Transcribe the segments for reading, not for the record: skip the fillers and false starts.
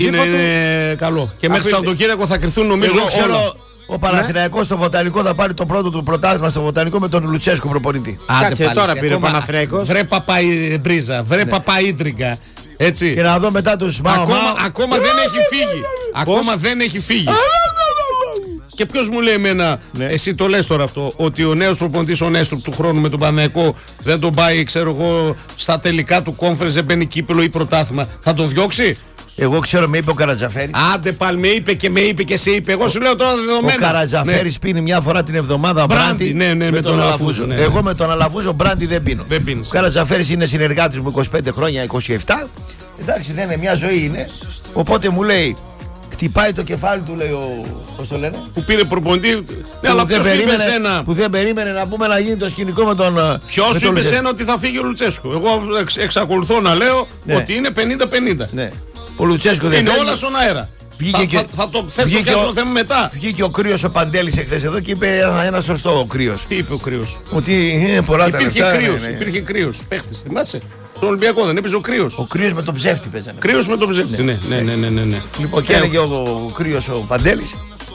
Είναι καλό. Και μέχρι Σαββατοκύριακο θα κρυθούν νομίζω όλα. Ο Παναθηναϊκός στο Βοτανικό θα πάρει το πρώτο του πρωτάθλημα στο Βοτανικό με τον Λουτσέσκου προπονητή. Κάτσε τώρα πήρε ο Παναθηναϊκός. Βρε Παπαϊμπρίζα, βρε Παπαΐντρικα. Έτσι. Και να δω μετά τους Ακόμα δεν έχει φύγει. Ακόμα δεν έχει φύγει. Και ποιος μου λέει εμένα, εσύ το λες τώρα αυτό, ότι ο νέος προπονητής, ο Νέστροπ του χρόνου με τον Παναθηναϊκό δεν τον πάει, ξέρω εγώ, στα τελικά του κόμφερες, δεν μπαίνει κύπελο ή πρωτάθλημα, θα τον διώξει? Εγώ ξέρω, με είπε ο Καρατζαφέρης. Άντε πάλι, με είπε και σε είπε. Εγώ σου λέω τώρα δεδομένα. Ο Καρατζαφέρης πίνει μια φορά την εβδομάδα μπράντι με τον Αλαφούζο. Εγώ με τον Αλαφούζο μπράντι δεν πίνω. Ο Καρατζαφέρης είναι συνεργάτης μου 25 χρόνια, 27. Εντάξει, δεν είναι, μια ζωή είναι. Οπότε μου λέει, χτυπάει το κεφάλι του, λέει πώς το λένε, που πήρε προπονητή. Ναι, αλλά ποιος είπε σένα? Που δεν περίμενε να πούμε να γίνει το σκηνικό με τον. Ποιος είπε σένα ότι θα φύγει ο Λουτσέσκου? Εγώ εξακολουθώ να λέω ότι είναι 50-50. Ναι. Ο Λουτσέσκου δεν είναι όλα στον αέρα. Θα το θες το θέμα μετά. Βγήκε ο Κρύος ο Παντέλης εχθές εδώ και είπε ένα σωστό ο Κρύος. Τι είπε ο Κρύος? Ότι είναι πολλά τα λεφτά. Υπήρχε Κρύος. Παίχτης, θυμάσαι? Στον Ολυμπιακό δεν έπαιζε ο Κρύος? Ο Κρύος με τον ψεύτη παίζανε. Κρύος με τον ψεύτη, ναι. Λοιπόν, και έλεγε ο Κρύος ο Παντέλης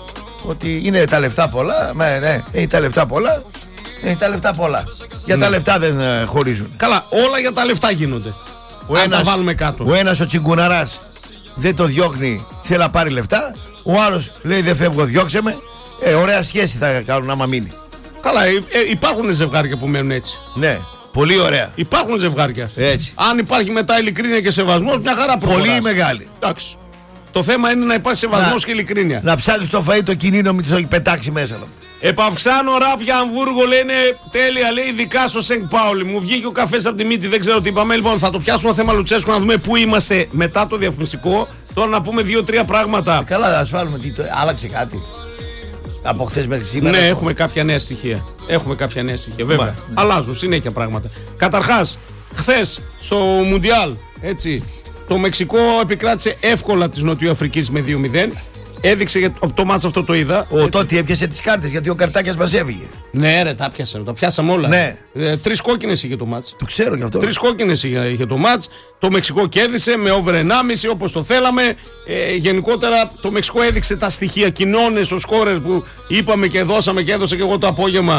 ότι είναι τα λεφτά πολλά. Ναι, είναι τα λεφτά πολλά. Τα λεφτά πολλά. Για τα λεφτά δεν χωρίζουν. Καλά, όλα για τα λεφτά γίνονται. Αν τα βάλουμε κάτω. Ο ένας ο τσιγκουναράς δεν το διώχνει, θέλει να πάρει λεφτά. Ο άλλος λέει δεν φεύγω, διώξε με. Ωραία σχέση θα κάνουν άμα μείνει. Καλά, υπάρχουν ζευγάρια που μένουν έτσι. Ναι, πολύ ωραία. Υπάρχουν ζευγάρια. Έτσι. Αν υπάρχει μετά ειλικρίνεια και σεβασμός, μια χαρά προχωράς. Πολύ μεγάλη. Εντάξει. Το θέμα είναι να υπάρχει σεβασμός και ειλικρίνεια. Να ψάχνεις το φαΐ το κινήνο, μην το έχει πετάξει μέσα. Επαυξάνω ραπ για Αμβούργο, λένε τέλεια, λέει, ειδικά στο Σενκ Πάολη. Μου βγήκε ο καφές από τη μύτη, δεν ξέρω τι είπαμε. Λοιπόν, θα το πιάσουμε θέμα Λουτσέσκου να δούμε πού είμαστε μετά το διαφημιστικό. Τώρα να πούμε 2-3 πράγματα. Καλά, ας βάλουμε τι, άλλαξε κάτι από χθες μέχρι σήμερα? Ναι, έχουμε κάποια νέα στοιχεία. Βέβαια. Αλλάζουν συνέχεια πράγματα. Καταρχάς, χθες στο Μουντιάλ, έτσι, το Μεξικό επικράτησε εύκολα της Νοτιοαφρικής με 2-0. Έδειξε το μάτς αυτό, το είδα. Ο Τότι έπιασε τις κάρτες γιατί ο Καρτάκιας μας έφυγε. Ναι, ρε, τα πιάσαμε όλα. Ναι. 3 κόκκινες είχε το μάτς. Το ξέρω γι' αυτό. 3 κόκκινες είχε το μάτς. Το Μεξικό κέρδισε με over 1,5 όπως το θέλαμε. Γενικότερα το Μεξικό έδειξε τα στοιχεία. Κοινώνες ο σκόρερ που είπαμε και δώσαμε και έδωσε και εγώ το απόγευμα.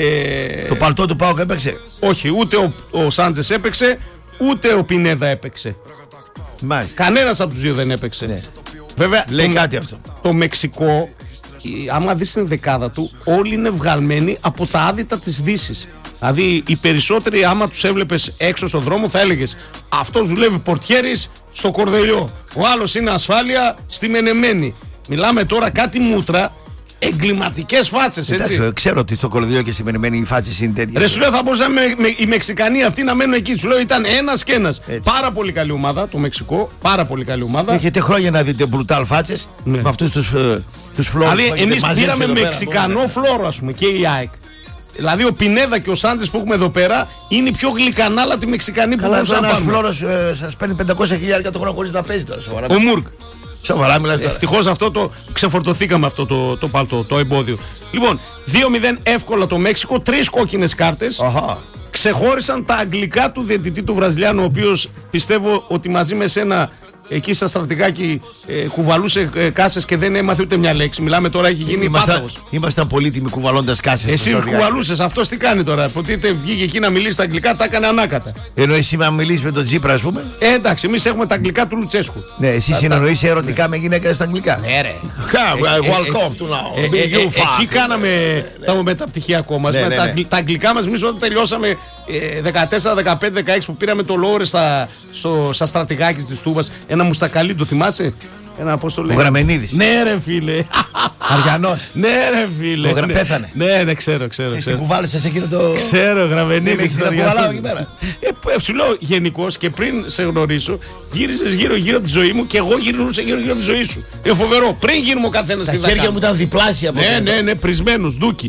Το παλτό του ΠΑΟΚ έπαιξε? Όχι, ούτε ο Σάντζες έπαιξε, ούτε ο Πινέδα έπαιξε. Μάλιστα. Κανένας από τους δύο δεν έπαιξε. Ναι. Βέβαια, λέει κάτι αυτό. Το Μεξικό, άμα δεις την δεκάδα του, όλοι είναι βγαλμένοι από τα άδυτα της Δύσης. Δηλαδή, οι περισσότεροι, άμα τους έβλεπες έξω στον δρόμο, θα έλεγες αυτός δουλεύει πορτιέρης στο Κορδελιό. Ο άλλος είναι ασφάλεια στη Μενεμένη. Μιλάμε τώρα κάτι μούτρα. Εγκληματικές φάτσες, έτσι. Εντάξει, ξέρω ότι στο Κορδελιό και σημαίνει οι φάτσες είναι τέτοιες. Ρε, σου λέω, θα μπορούσαν οι Μεξικανοί αυτοί να μένουν εκεί. Σου λέω, ήταν ένας και ένας. Πάρα πολύ καλή ομάδα το Μεξικό. Πάρα πολύ καλή ομάδα. Έχετε χρόνια να δείτε μπρουτάλ φάτσες με αυτούς τους φλόρους. Δηλαδή, εμείς πήραμε Μεξικανό φλόρο, ας πούμε, και η ΑΕΚ. Δηλαδή, ο Πινέδα και ο Σάντζες που έχουμε εδώ πέρα είναι οι πιο γλυκανάλατοι Μεξικανοί που μπορούσαν να πάρουν. Ένας φλόρος σας παίρνει 500.000 το χρόνο χωρίς να παίζει τώρα. Ο Μουργκ. Σοβαρά μιλάς τώρα. Ευτυχώς αυτό το ξεφορτωθήκαμε αυτό το παλτό, το εμπόδιο. Λοιπόν, 2-0 εύκολα το Μέξικο, 3 κόκκινες κάρτες. Ξεχώρισαν τα αγγλικά του διαιτητή του Βραζιλιάνου, ο οποίος πιστεύω ότι μαζί με σένα εκεί στα στρατηγάκι κουβαλούσε κάσες και δεν έμαθε ούτε μια λέξη. Μιλάμε τώρα, έχει γίνει πάθος. Ήμασταν πολύτιμοι κουβαλώντας κάσες. Εσύ κουβαλούσες, αυτός τι κάνει τώρα? Ποτέ βγήκε εκεί να μιλήσει στα αγγλικά, τα έκανε ανάκατα. Ενώ εσύ να μιλήσει με τον Τζίπρα, ας πούμε. Εντάξει, εμείς έχουμε τα αγγλικά του Λουτσέσκου. Ναι, εσύ συνεννοείσαι ερωτικά με γυναίκα στα αγγλικά. Ναι, ρε. Welcome to now. Εκεί κάναμε τα μεταπτυχιακό μας. Τα αγγλικά μας, εμείς όταν τελειώσαμε 14, 15, 16 που πήραμε το Λόρε στα στρατηγάκι της Τούμπας, ένα μουστακαλί, το θυμάσαι? Ένα, πώς το λέει? Ο Γραμμενίδης. Ναι, ρε φίλε. Αριανός. Ναι, ρε φίλε. Πέθανε. Ναι, ξέρω. Την κουβάλεσαι εκείνο το. Ξέρω, Γραμμενίδης. Δεν κουβαλάω εκεί πέρα. Σου λέω γενικώς, και πριν σε γνωρίσω, γύρισες γύρω-γύρω από τη ζωή μου και εγώ γυρνούσα γύρω-γύρω από τη ζωή σου. Φοβερό. Πριν γίνουμε ο καθένας. Τα χέρια μου ήταν διπλάσια από αυτό. Ναι, πρισμένος, ντούκι.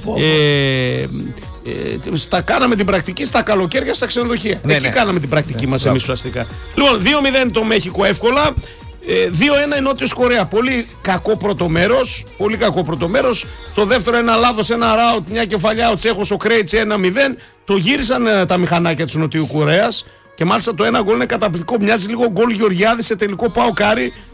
Τα κάναμε την πρακτική στα καλοκαίρια στα ξενοδοχεία. Εκεί κάναμε την πρακτική μας εμείς ουσιαστικά. Λοιπόν, 2-0 το Μέχικο εύκολα. 2-1 η Νότιος Κορέα. Πολύ κακό πρώτο μέρος. Στο δεύτερο ένα λάθος, ένα ράουτ, μια κεφαλιά ο Τσέχος, ο Κρέιτς 1-0. Το γύρισαν τα μηχανάκια της Νοτιού Κορέας. Και μάλιστα το ένα γκολ είναι καταπληκτικό. Μοιάζει λίγο γκολ Γεωργιάδη σε τελικό ΠΑΟΚ Άρη